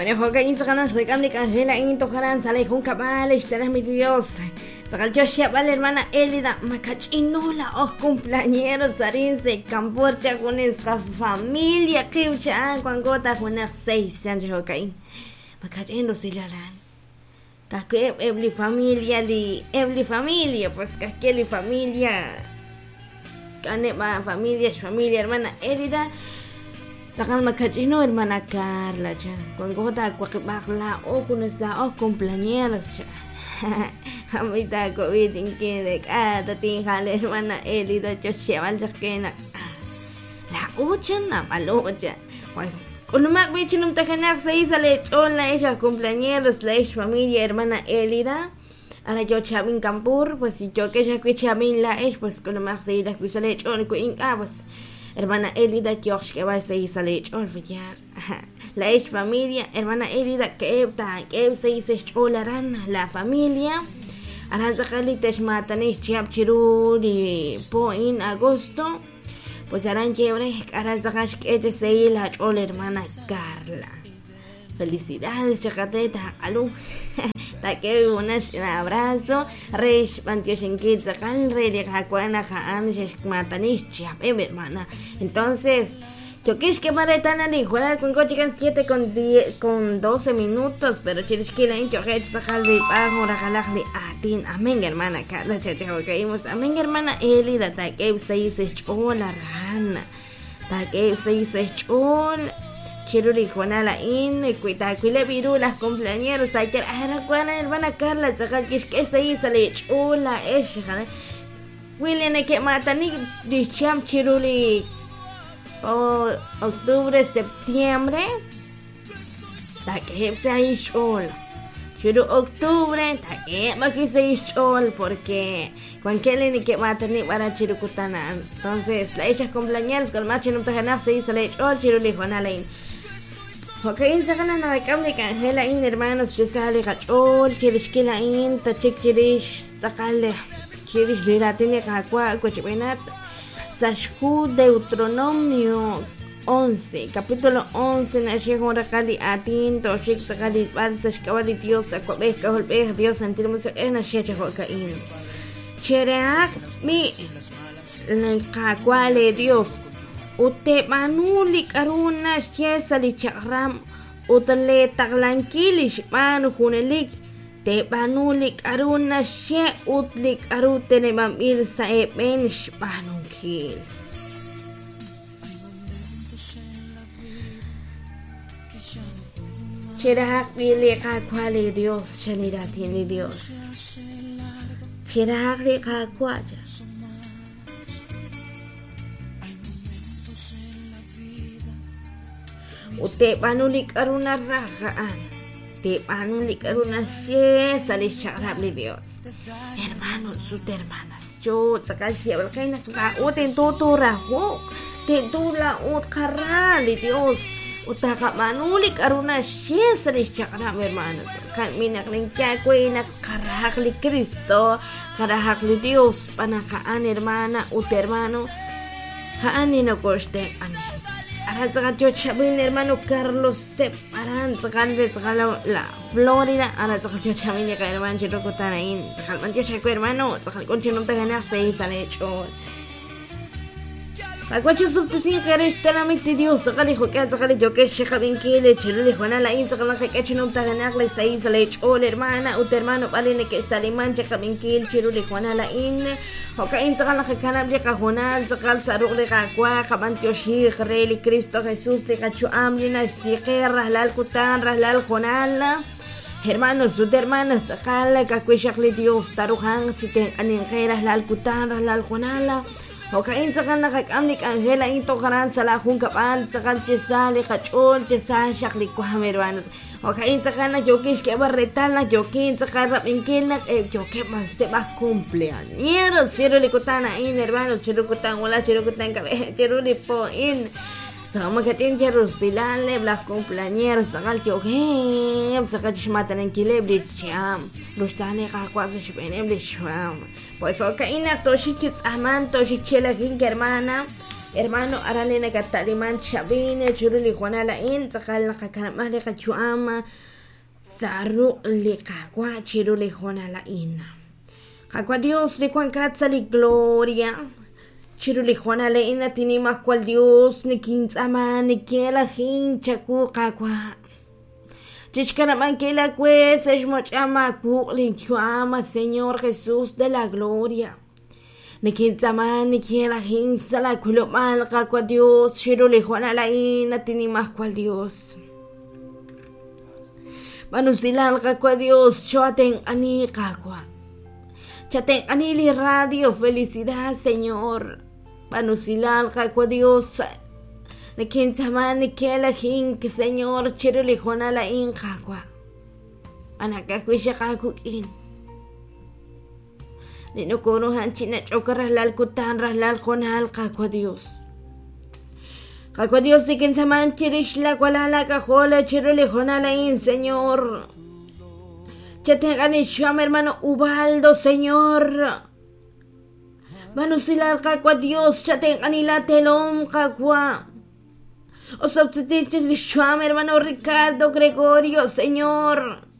Bueno, joga inzaganas recamlik Angela intojaran sale con cabales, tenés mi Dios. Sagal yo vale hermana Elida, macachinola, os cumpleañeros, sarinse, camporcha con esa familia, kiuchan, cuangota, con 6 años jogain. Macachino silaran. Casque every familia, pues casque familia. Caneba familia, hermana Elida. Sagal macachino hermana Carla, cha. Cuangota, cuacabacla, o con esa, os cumpleañeros, cha. Amita COVID inquiere cada tinjal hermana Elida yo llevan ya que la ucha na palocha pues con lo más bicho no te ganas se hizo le hola ella cumpleaños la familia hermana Elida ahora yo chavin campur pues si yo que ya que chavin la es pues con lo más se hizo que se le echó pues hermana Elida yo que va se hizo le echó la es familia hermana Elida que se hizo la familia Aranzakali Teshmatanis Chiapchiruri po en agosto. Pues harán chévere. Aranzakash que ella se la hola hermana Carla. Felicidades, chacateta. Alú. Taque un abrazo. Reish Pantioshinkit Zakal Rey de Jacuana Haan Shmatanis Chiap, hermana. Entonces. Yo quis que maretana ni juega con coche 7 con 12 minutos, pero chirisquila en chojet sacal de pago rajalajli atin. Amén, hermana Carla, chacho, caímos. Amén, hermana Elida, taque 6 chola rana. Taque 6 chol. Chiruri Juanala in, cuitacuile viru las cumpleañeros, taque aracuana, hermana Carla, sacal que 6 le chola, ella. William que matani dicham chiruli. Octubre, septiembre, taque se hizo Churu octubre, taque aquí se hizo porque cualquier ni que va a tener para chirukutana. Entonces, la hecha cumpleaños con macho no te ganas se hizo le hizo chiru le Juana Lane. Okay, se ganan la cable que Angela in hermanos yo sale gachol, chirishkila in, tachik chirish, takale, chirish liratine kakwa, cochipenat. Sashku Deuteronomio 11, capítulo 11, Nashik Morakali Atin, Toshik Sakali Balsash Kavali Dios, Akobek, Holbek, Dios, Antilmus, Enashech Hokain. Chereak, mi Kakwale Dios, Ute Manulik Aruna, Shesali Chakram, Utale Taglankilish, Manu Hunelik. Te panulik aruna she utlik arutene mamil sa epenish panungkil. Chirahak bili kakwali Dios chaniratin Dios. Chirahak li kakwaja. Ute panulik aruna rahaan. Te panulik aruna she sale sharab Dios. Hermanos, sus hermanas, yo sacar si habla que na uten todo rajo, te dula ut carral Dios. Utaka manulik aruna she sale sharab hermanos. Kan minak lingkya ko ina karahakli Cristo, karahakli Dios panakaan hermana ut hermano. Haan ni no coste amen. Ahora yo chavin hermano Carlos separan sacan de la Florida. Ahora yo chavin ya que hermano chino cotana in. Sacan yo chaco hermano. Sacan con chino te ganas 6 al hecho. Aguacho subtecín que eres telamite Dios. Sacan dijo que sacan yo que chavin que le chelo le Juana la in. Sacan que chino te ganas 6 al hecho. Hermana, ut hermano vale que está liman chavin que el chelo le Juana la in. Okay, sacan la canal de cajonal, sacan saruk de cacua, cabantioshi, rey Cristo Jesús de cacho amlina, sique, raslal cutan, raslal jonala. Hermanos, sus hermanas, sacan la cacuishakli Dios, tarujan, si te aninjeras la alcutan, raslal jonala. Okay, sacan la cacamlik angela, intocaran, salajun capal, sacan chesale, cachol, chesal, shakli cuam, hermanos. Okay, sacan yo que barretala, yo que sacan rapinquena, yo que más te va cumpleaños, chero le cotana in, hermanos, chero cotan, hola, chero cotan, chero le po in. Sama que tiene Jerusalén, las cumpleaños, sacan yo que sacan chmatan en kilebri cham, los tane cacuas shpenebli sham. Pues okay, na toshikits aman, toshichela king hermana. Hermano, aralena cataliman chabine, churuli Juana la in, sakal na kakanamali kachuama, saru li kakwa, chiruli Juana la in. Kakwa Dios li kwan katsali gloria, chiruli Juana la in, tinimas cual Dios, ni kinsama, ni kiela hincha ku kakwa. Chichkanaman que la cuesa, esmochama ku, li chuama, Señor Jesús de la gloria. Ni quintaman, ni quien la hinza, la culo malca, cual Dios, shiruli Juana la ina, tini más cual Dios. Manusilalca, cual Dios, choaten ani cacua. Chaten anili radio, felicidad, Señor. Manusilalca, cual Dios, ni quintaman, ni quien la hinca, Señor, shiruli Juana la in cacua. Anacacuisha cacuquín. Nino kono hanchina choka rahlal kutan rahlal konal kakwa Dios. Kakwa Dios di kinsaman chirish la kwalala kajola chiruli jonala in Señor. Chatengan isham hermano Ubaldo Señor. Manusilal kakwa Dios chatengan ila telom kakwa. O substituir isham hermano Ricardo Gregorio Señor.